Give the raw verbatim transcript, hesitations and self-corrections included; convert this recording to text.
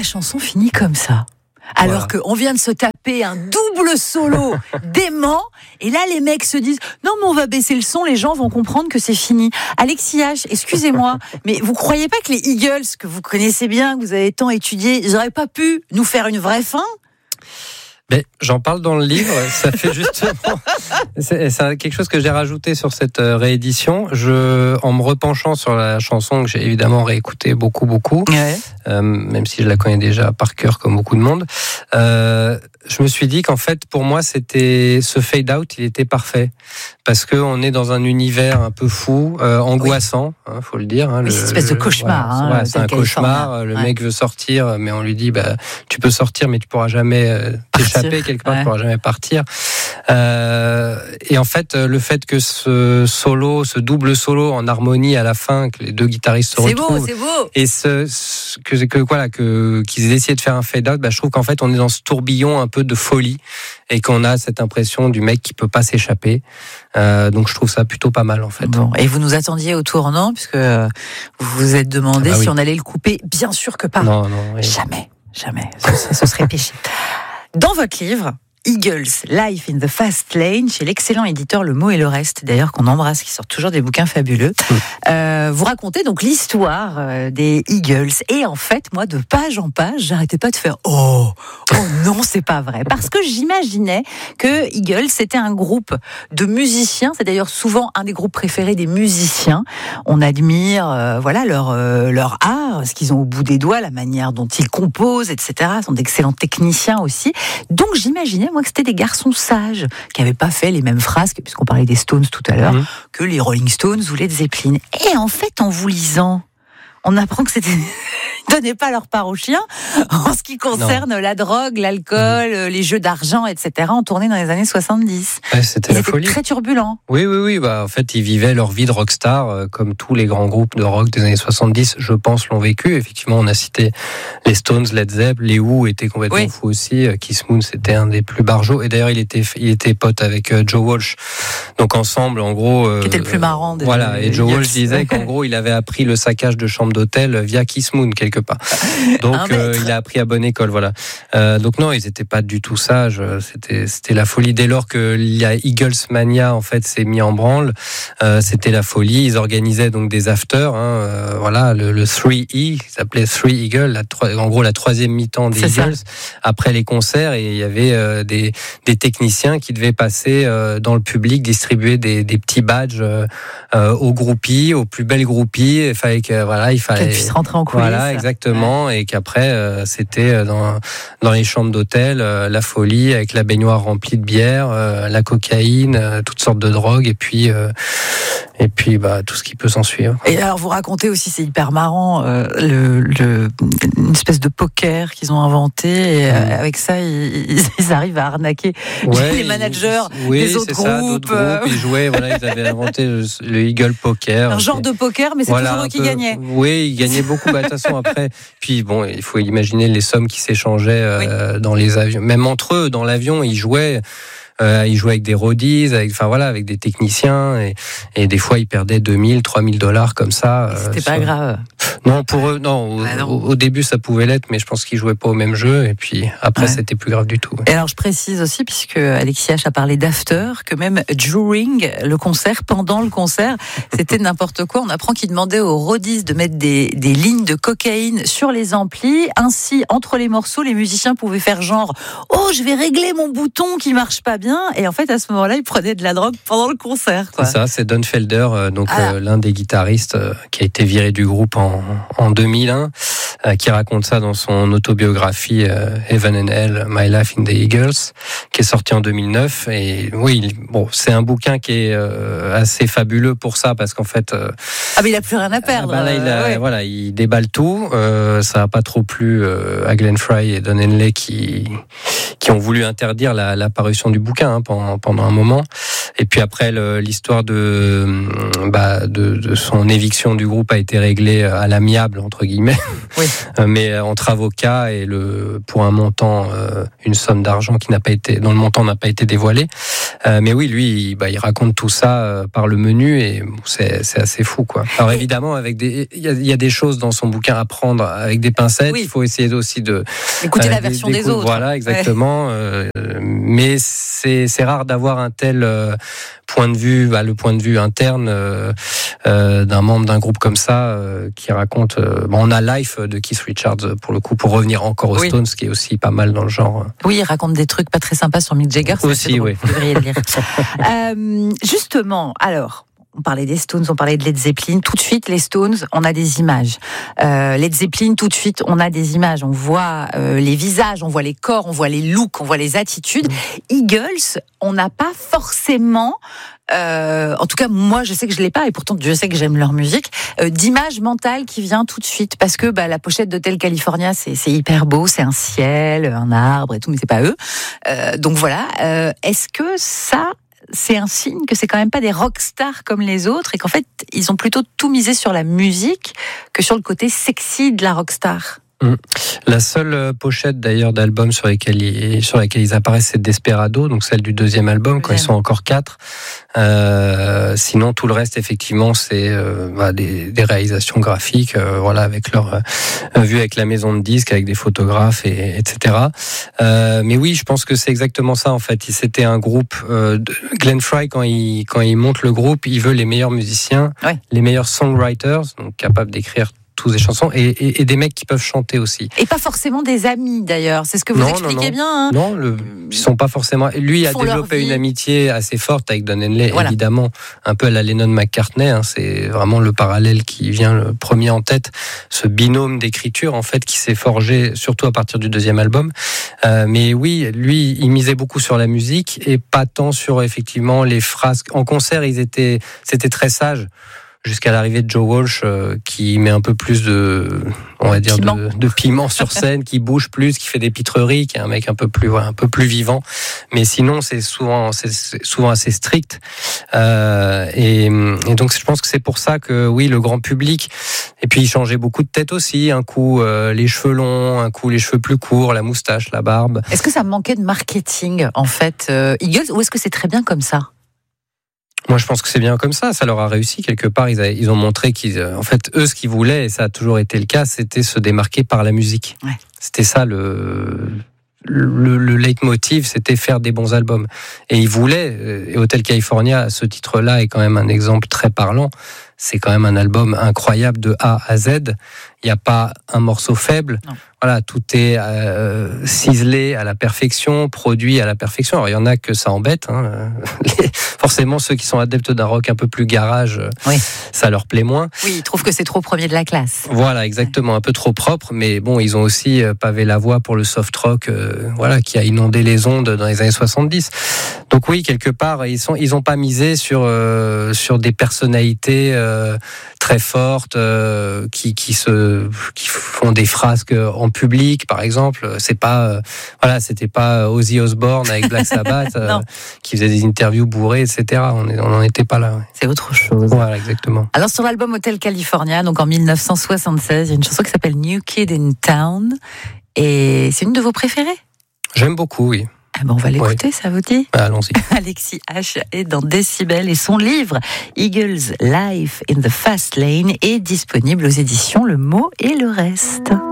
la chanson finit comme ça. Alors voilà. Qu'on vient de se taper un double solo dément, et là les mecs se disent non mais on va baisser le son, les gens vont comprendre que c'est fini. Alexis H, excusez-moi, mais vous croyez pas que les Eagles, que vous connaissez bien, que vous avez tant étudié, ils auraient pas pu nous faire une vraie fin ? Mais j'en parle dans le livre, ça fait justement... C'est, c'est quelque chose que j'ai rajouté sur cette réédition. Je, en me repenchant sur la chanson que j'ai évidemment réécoutée beaucoup, beaucoup, ouais. euh, même si je la connais déjà par cœur comme beaucoup de monde, euh, je me suis dit qu'en fait, pour moi, c'était ce fade-out, il était parfait. Parce qu'on est dans un univers un peu fou, euh, angoissant, il oui. hein, faut le dire. Hein, oui, le, c'est une espèce de cauchemar. Voilà, hein, voilà, c'est un cauchemar. Le ouais. mec veut sortir, mais on lui dit bah, tu peux sortir, mais tu pourras jamais euh, t'échapper quelque part, ouais. tu pourras jamais partir. Euh, et en fait, le fait que ce solo, ce double solo en harmonie à la fin, que les deux guitaristes se c'est retrouvent, beau, c'est beau. Et ce, ce que, que voilà, que qu'ils aient essayé de faire un fade-out, bah, je trouve qu'en fait, on est dans ce tourbillon un peu de folie et qu'on a cette impression du mec qui peut pas s'échapper. Euh, donc je trouve ça plutôt pas mal en fait. Bon, et vous nous attendiez au tournant puisque vous vous êtes demandé ah bah oui. si on allait le couper. Bien sûr que pas. Non, non. Oui. Jamais, jamais. Ce, ce serait péché. Dans votre livre, Eagles, Life in the Fast Lane, chez l'excellent éditeur Le Mot et le Reste, d'ailleurs qu'on embrasse, qui sort toujours des bouquins fabuleux. Mmh. Euh, vous racontez donc l'histoire euh, des Eagles. Et en fait, moi, de page en page, j'arrêtais pas de faire « Oh, oh non, c'est pas vrai !» Parce que j'imaginais que Eagles, c'était un groupe de musiciens. C'est d'ailleurs souvent un des groupes préférés des musiciens. On admire euh, voilà, leur, euh, leur art, ce qu'ils ont au bout des doigts, la manière dont ils composent, et cetera. Ils sont d'excellents techniciens aussi. Donc j'imaginais moi que c'était des garçons sages qui n'avaient pas fait les mêmes phrases, puisqu'on parlait des Stones tout à l'heure, mmh. que les Rolling Stones ou les Zeppelin. Et en fait, en vous lisant, on apprend que c'était... Ils ne donnaient pas leur part aux chiens en ce qui concerne non. la drogue, l'alcool, mmh. les jeux d'argent, et cetera, en tournée dans les années soixante-dix. Ouais, c'était ils la étaient folie. Très turbulents. Oui, oui, oui. Bah, en fait, ils vivaient leur vie de rockstar, euh, comme tous les grands groupes de rock des années soixante-dix, je pense, l'ont vécu. Effectivement, on a cité les Stones, Led Zeppelin, les Who étaient complètement oui. fous aussi. Keith Moon, c'était un des plus barjots. Et d'ailleurs, il était, il était pote avec euh, Joe Walsh. Donc ensemble, en gros... Euh, Qui était le plus marrant. Des voilà. Et Joe Walsh disait qu'en gros, il avait appris le saccage de chambre d'hôtel via Keith Moon, quelque part. Donc euh, il a appris à bonne école, voilà. Euh, donc non, ils n'étaient pas du tout sages. C'était c'était la folie. Dès lors que la Eagles Mania en fait s'est mis en branle, euh, c'était la folie. Ils organisaient donc des afters, hein, euh, voilà, le, le three E, qui s'appelait three Eagles, la, en gros la troisième mi-temps des C'est Eagles. Ça. Après les concerts, et il y avait euh, des des techniciens qui devaient passer euh, dans le public, distribuer des des petits badges euh, euh, aux groupies, aux plus belles groupies. Il fallait que voilà, il fallait qu'elles puissent rentrer en coulisses. Voilà, exactement, ouais. Et qu'après euh, c'était dans dans les chambres d'hôtel euh, la folie avec la baignoire remplie de bière, euh, la cocaïne, euh, toutes sortes de drogues, et puis euh, et puis bah tout ce qui peut s'en suivre. Et alors vous racontez aussi, c'est hyper marrant, euh, le, le une espèce de poker qu'ils ont inventé, et mmh. avec ça ils, ils arrivent à arnaquer ouais, les managers ils, oui, des autres c'est groupes. Ça, d'autres groupes. Ils jouaient, voilà, ils avaient inventé le, le Eagle Poker. Un genre de poker, mais c'est voilà, toujours eux qui peu, gagnaient. Oui, ils gagnaient beaucoup. Bah, de toute façon après, puis bon, il faut imaginer les sommes qui s'échangeaient euh, oui. dans les avions, même entre eux dans l'avion, ils jouaient. Euh, ils jouaient avec des roadies, avec, enfin voilà, avec des techniciens, et, et des fois ils perdaient deux mille, trois mille dollars comme ça. Euh, C'était sur... pas grave. Non, pour eux, non. Au, ah non. Au, au début, ça pouvait l'être, mais je pense qu'ils jouaient pas au même jeu, et puis après, ouais. c'était plus grave du tout. Ouais. Et alors, je précise aussi, puisque Alexis H a parlé d'after, que même during le concert, pendant le concert, c'était n'importe quoi. On apprend qu'ils demandaient aux roadies de mettre des, des lignes de cocaïne sur les amplis. Ainsi, entre les morceaux, les musiciens pouvaient faire genre, oh, je vais régler mon bouton qui marche pas bien. Et en fait, à ce moment-là, ils prenaient de la drogue pendant le concert, quoi. C'est ça, c'est Don Felder, euh, donc ah. euh, l'un des guitaristes euh, qui a été viré du groupe en, en deux mille un, euh, qui raconte ça dans son autobiographie euh, Heaven and Hell, My Life in the Eagles, qui est sorti en deux mille neuf. Et oui, bon, c'est un bouquin qui est euh, assez fabuleux pour ça, parce qu'en fait, euh, ah mais il a plus rien à perdre. Bah là, il a, ouais. voilà, il déballe tout. Euh, ça a pas trop plu euh, à Glenn Frey et Don Henley qui qui ont voulu interdire la, la parution du bouquin hein, pendant, pendant un moment. Et puis après, le, l'histoire de, bah, de, de son éviction du groupe a été réglée à l'amiable entre guillemets, oui. mais entre avocats et le pour un montant, euh, une somme d'argent qui n'a pas été, dont le montant n'a pas été dévoilé. Euh, mais oui, lui, il, bah, il raconte tout ça euh, par le menu et c'est, c'est assez fou, quoi. Alors évidemment, avec des, il y a, il y a des choses dans son bouquin à prendre avec des pincettes. Oui. Il faut essayer aussi de écouter euh, la version des, des autres. Voilà, exactement. Ouais. Euh, mais c'est, c'est rare d'avoir un tel euh, point de vue, bah, le point de vue interne euh, euh, d'un membre d'un groupe comme ça euh, qui raconte. Euh, bon, on a Life de Keith Richards pour le coup, pour revenir encore aux oui. Stones, qui est aussi pas mal dans le genre. Oui, il raconte des trucs pas très sympas sur Mick Jagger. Aussi, oui. Vous devriez le lire. euh, justement, alors. On parlait des Stones, on parlait de Led Zeppelin. Tout de suite, les Stones, on a des images. Euh, Led Zeppelin, tout de suite, on a des images. On voit euh, les visages, on voit les corps, on voit les looks, on voit les attitudes. Mmh. Eagles, on n'a pas forcément... Euh, en tout cas, moi, je sais que je l'ai pas, et pourtant, je sais que j'aime leur musique. Euh, d'image mentale qui vient tout de suite, parce que bah, la pochette d'Hotel California, c'est, c'est hyper beau, c'est un ciel, un arbre et tout, mais c'est pas eux. Euh, donc voilà. Euh, est-ce que ça, c'est un signe que c'est quand même pas des rockstars comme les autres, et qu'en fait, ils ont plutôt tout misé sur la musique que sur le côté sexy de la rockstar? La seule pochette d'ailleurs d'album sur lesquels ils, sur laquelle ils apparaissent, c'est Desperado, donc celle du deuxième album, deuxième. Quand ils sont encore quatre. Euh, sinon, tout le reste, effectivement, c'est euh, bah, des, des réalisations graphiques, euh, voilà, avec leur euh, vue avec la maison de disques, avec des photographes, et, etc. Euh, mais oui, je pense que c'est exactement ça en fait. C'était un groupe. Euh, de, Glenn Frey, quand il quand il monte le groupe, il veut les meilleurs musiciens, ouais. les meilleurs songwriters, donc capables d'écrire tous des chansons, et, et, et des mecs qui peuvent chanter aussi. Et pas forcément des amis d'ailleurs, c'est ce que vous non, expliquez non, non. bien. Hein. Non, le, ils sont pas forcément. Lui ils a développé une amitié assez forte avec Don Henley, voilà. Évidemment, un peu à la Lennon-McCartney. Hein, c'est vraiment le parallèle qui vient le premier en tête, ce binôme d'écriture en fait qui s'est forgé surtout à partir du deuxième album. Euh, mais oui, lui, il misait beaucoup sur la musique et pas tant sur effectivement les phrases. En concert, ils étaient, c'était très sage. Jusqu'à l'arrivée de Joe Walsh, euh, qui met un peu plus de, on va dire, piment. De, de piment sur scène, qui bouge plus, qui fait des pitreries, qui est un mec un peu plus, ouais, un peu plus vivant. Mais sinon, c'est souvent, c'est, c'est souvent assez strict. Euh, et, et donc, je pense que c'est pour ça que, oui, le grand public. Et puis, il changeait beaucoup de tête aussi. Un coup, euh, les cheveux longs, un coup, les cheveux plus courts, la moustache, la barbe. Est-ce que ça manquait de marketing, en fait, euh, Eagles, ou est-ce que c'est très bien comme ça? Moi, je pense que c'est bien comme ça. Ça leur a réussi quelque part. Ils, a, ils ont montré qu'ils, en fait, eux, ce qu'ils voulaient, et ça a toujours été le cas, c'était se démarquer par la musique. Ouais. C'était ça le, le, le leitmotiv, c'était faire des bons albums. Et ils voulaient. Et Hotel California, ce titre-là, est quand même un exemple très parlant. C'est quand même un album incroyable de A à Z. Il n'y a pas un morceau faible. Non. Voilà, tout est euh, ciselé à la perfection, produit à la perfection. Alors il y en a que ça embête. Hein. Les, forcément, ceux qui sont adeptes d'un rock un peu plus garage, oui. Ça leur plaît moins. Oui, ils trouvent que c'est trop premier de la classe. Voilà, exactement, un peu trop propre. Mais bon, ils ont aussi pavé la voie pour le soft rock, euh, voilà, qui a inondé les ondes dans les années soixante-dix. Donc oui, quelque part, ils sont, ils ont pas misé sur euh, sur des personnalités euh, très fortes euh, qui qui se qui font des frasques en public, par exemple. C'est pas, euh, voilà, c'était pas Ozzy Osbourne avec Black Sabbath euh, qui faisait des interviews bourrées, et cetera. On n'en était pas là. Ouais. C'est autre chose. Voilà, exactement. Alors sur l'album Hotel California, donc en dix-neuf cent soixante-seize, il y a une chanson qui s'appelle New Kid in Town, et c'est une de vos préférées? J'aime beaucoup, oui. Ah ben on va l'écouter, oui. Ça vous dit? Bah, allons-y. Alexis H est dans Décibel et son livre Eagles Life in the Fast Lane est disponible aux éditions Le Mot et le Reste.